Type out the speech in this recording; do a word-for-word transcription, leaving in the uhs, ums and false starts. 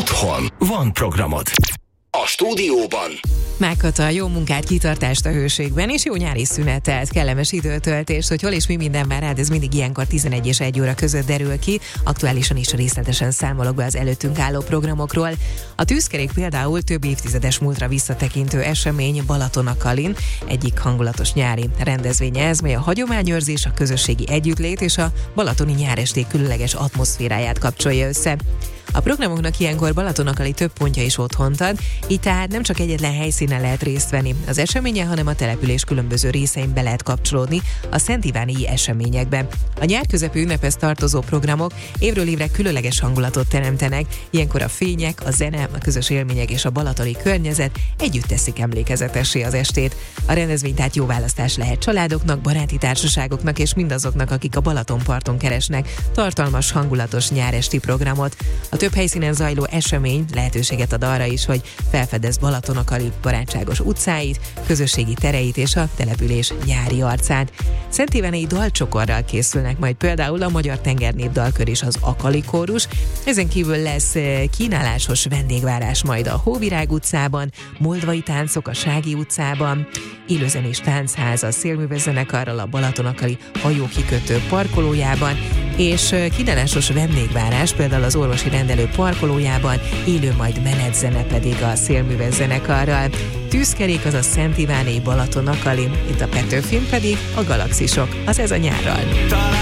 Otthon van programod. A stúdióban Mágkata, jó munkát, kitartást a hőségben, és jó nyári szünetet, kellemes időtöltést, hogy hol és mi minden vár rád, ez mindig ilyenkor tizenegy és egy óra között derül ki. Aktuálisan is részletesen számolok be az előttünk álló programokról. A tűzkerék például több évtizedes múltra visszatekintő esemény Balatonakalin, egyik hangulatos nyári rendezvénye ez, mely a hagyományőrzés, a közösségi együttlét és a balatoni nyáresték különleges atmoszféráját kapcsolja össze. A programoknak ilyenkor Balatonakali több pontja is otthont ad, így tehát nem csak egyetlen helyszínen lehet részt venni az eseményen, hanem a település különböző részein be lehet kapcsolódni a Szent Iváni eseményekbe. A nyárközepű ünnephez tartozó programok évről évre különleges hangulatot teremtenek, ilyenkor a fények, a zene, a közös élmények és a balatoni környezet együtt teszik emlékezetessé az estét. A rendezvény tehát jó választás lehet családoknak, baráti társaságoknak és mindazoknak, akik a Balatonparton keresnek tartalmas, hangulatos nyáresti programot. A több helyszínen zajló esemény lehetőséget ad arra is, hogy felfedezz Balatonakali barátságos utcáit, közösségi tereit és a település nyári arcát. Szent Iványi dalcsokorral készülnek majd például a Magyar Tengernépdalkör és az Akali Kórus. Ezen kívül lesz kínálásos vendégvárás majd a Hóvirág utcában, moldvai táncok a Sági utcában, élőzenés táncház a Szélművezenekarral a Balatonakali hajókikötő parkolójában, és kínálásos vendégvárás például az orvosi rendelő parkolójában, élő majd menedzene pedig a Szélműves zenekarral. Tűzkerék az a Szent Iványi Balatonakali, itt a Petőfin pedig a Galaxisok, az ez a nyárral.